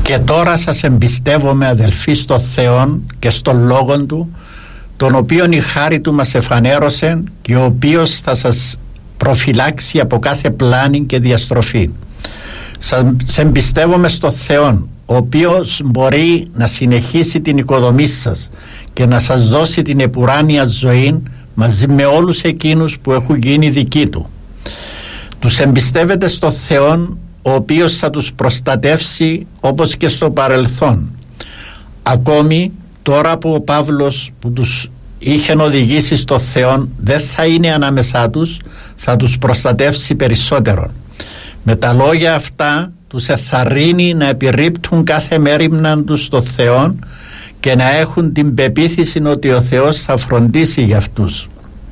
Και τώρα σας εμπιστεύομαι, αδελφοί, στο Θεόν και στον Λόγον Του, τον οποίον η χάρη Του μας εφανέρωσε και ο οποίος θα σας προφυλάξει από κάθε πλάνη και διαστροφή. Σας εμπιστεύομαι στο Θεόν, ο οποίος μπορεί να συνεχίσει την οικοδομή σας και να σας δώσει την επουράνια ζωή μαζί με όλους εκείνους που έχουν γίνει δικοί Του. Τους εμπιστεύεται στο Θεόν, ο οποίος θα τους προστατεύσει όπως και στο παρελθόν. Ακόμη τώρα που ο Παύλος που τους είχε οδηγήσει στο Θεόν δεν θα είναι ανάμεσά τους, θα τους προστατεύσει περισσότερο. Με τα λόγια αυτά τους εθαρρύνει να επιρρύπτουν κάθε μέριμνα τους στο Θεό και να έχουν την πεποίθηση ότι ο Θεός θα φροντίσει για αυτούς.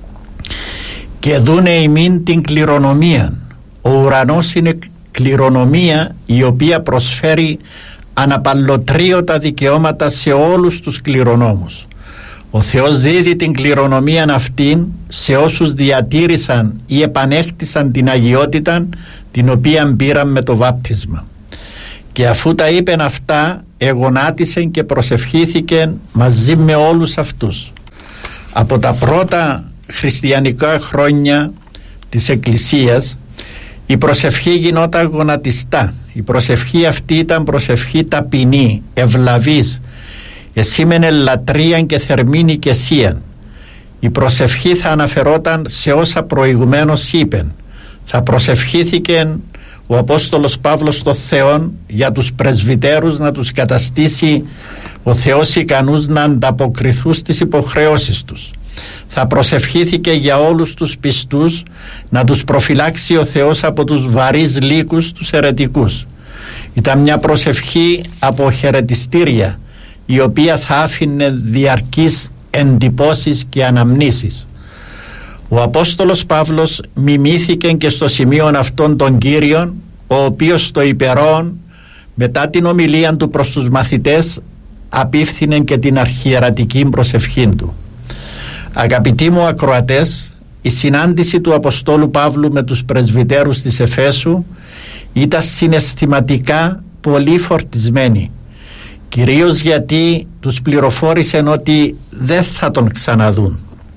Και δούνε ημίν την κληρονομία. Ο ουρανός είναι κληρονομία η οποία προσφέρει αναπαλωτρίωτα δικαιώματα σε όλους τους κληρονόμους. Ο Θεός δίδει την κληρονομία αυτήν σε όσους διατήρησαν ή επανέχτησαν την αγιότητα την οποία πήραν με το βάπτισμα. Και αφού τα είπεν αυτά, εγονάτισε και προσευχήθηκε μαζί με όλους αυτούς. Από τα πρώτα χριστιανικά χρόνια της Εκκλησίας η προσευχή γινόταν γονατιστά. Η προσευχή αυτή ήταν προσευχή ταπεινή, ευλαβής, εσήμενε λατρείαν και θερμήν οικεσίαν. Η προσευχή θα αναφερόταν σε όσα προηγουμένως είπεν. Θα προσευχήθηκε ο Απόστολος Παύλος στο Θεόν για τους πρεσβυτέρους να τους καταστήσει ο Θεός ικανούς να ανταποκριθούν στις υποχρεώσεις τους. Θα προσευχήθηκε για όλους τους πιστούς να τους προφυλάξει ο Θεός από τους βαρύς λύκους τους αιρετικούς. Ήταν μια προσευχή από χαιρετιστήρια η οποία θα άφηνε διαρκείς εντυπώσεις και αναμνήσεις. Ο Απόστολος Παύλος μιμήθηκε και στο σημείο αυτόν τον Κύριον, ο οποίος στο υπερόν μετά την ομιλία του προς τους μαθητές απίφθινε και την αρχιερατική προσευχή του. Αγαπητοί μου ακροατές, η συνάντηση του Αποστόλου Παύλου με τους πρεσβυτέρους της Εφέσου ήταν συναισθηματικά πολύ φορτισμένη, κυρίως γιατί τους πληροφόρησαν ότι δεν θα τον ξαναδούν.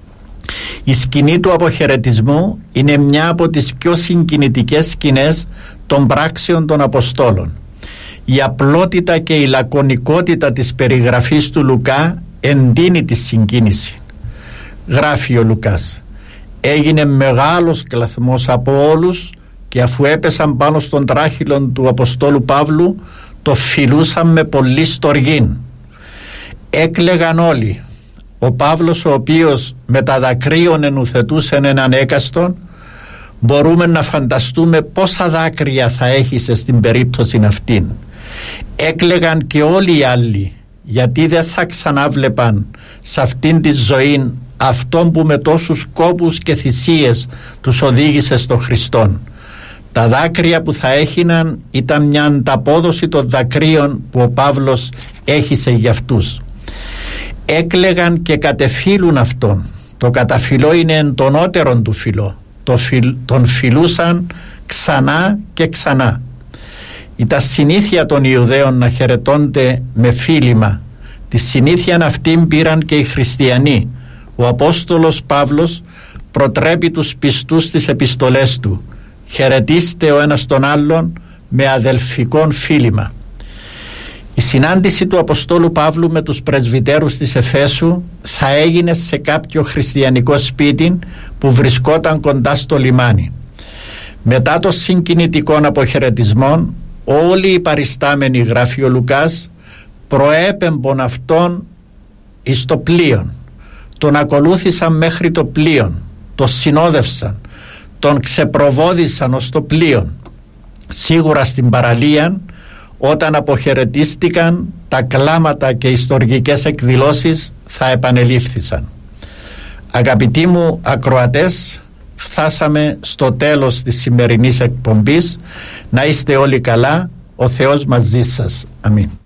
Η σκηνή του αποχαιρετισμού είναι μια από τις πιο συγκινητικές σκηνές των πράξεων των Αποστόλων. Η απλότητα και η λακωνικότητα της περιγραφής του Λουκά εντείνει τη συγκίνηση. Γράφει ο Λουκάς: έγινε μεγάλος κλαθμός από όλους και αφού έπεσαν πάνω στον τράχυλον του Αποστόλου Παύλου το φιλούσαν με πολλή στοργήν. Έκλαιγαν όλοι. Ο Παύλος, ο οποίος με τα δακρύων ενουθετούσε έναν έκαστον, μπορούμε να φανταστούμε πόσα δάκρυα θα έχησε στην περίπτωση αυτήν. Έκλαιγαν και όλοι οι άλλοι, γιατί δεν θα ξανάβλεπαν σε αυτήν τη ζωή αυτόν που με τόσους κόπους και θυσίες τους οδήγησε στο Χριστόν. Τα δάκρυα που θα έχιναν ήταν μια ανταπόδοση των δακρύων που ο Παύλος έχισε για αυτούς. Έκλαιγαν και κατεφύλουν αυτόν. Το καταφυλό είναι εντονότερον του φυλό. Τον φιλούσαν ξανά και ξανά. Ήταν συνήθεια των Ιουδαίων να χαιρετώνται με φίλημα. Τη συνήθεια αυτήν πήραν και οι χριστιανοί. Ο Απόστολος Παύλος προτρέπει τους πιστούς στις επιστολές του: χαιρετίστε ο ένας τον άλλον με αδελφικόν φίλημα. Η συνάντηση του Αποστόλου Παύλου με τους πρεσβυτέρους της Εφέσου θα έγινε σε κάποιο χριστιανικό σπίτι που βρισκόταν κοντά στο λιμάνι. Μετά το συγκινητικό αποχαιρετισμό, όλοι οι παριστάμενοι, γράφει ο Λουκάς, προέπεμπον αυτόν εις το πλοίον. Τον ακολούθησαν μέχρι το πλοίον, το συνόδευσαν, τον ξεπροβόδησαν ως το πλοίον. Σίγουρα στην παραλία, όταν αποχαιρετίστηκαν, τα κλάματα και οι στοργικές εκδηλώσεις θα επανελήφθησαν. Αγαπητοί μου ακροατές, φτάσαμε στο τέλος της σημερινής εκπομπής. Να είστε όλοι καλά, ο Θεός μαζί σας. Αμήν.